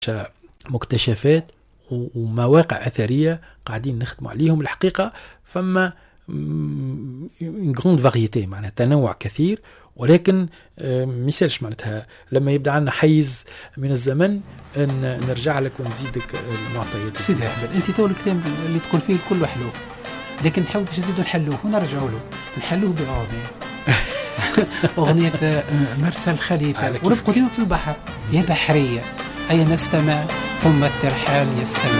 مكتشفات ومواقع أثرية قاعدين نخدموا عليهم. الحقيقة فما غروند فاريتي، معناها تنوع كثير، ولكن ميسالش معناتها لما يبدأ عنا حيز من الزمن أن نرجع لك ونزيدك المعطيات. سيدي أحمد، أنت تو الكلام اللي تقول فيه الكل حلو، لكن نحاول باش نزيدوا نحلوه ونرجعوا له، نحلوه بأغنية أغنية مرسى الخليفة ورفقوا ديما في البحر يا بحرية، أي نستمع ثم الترحال يستمع.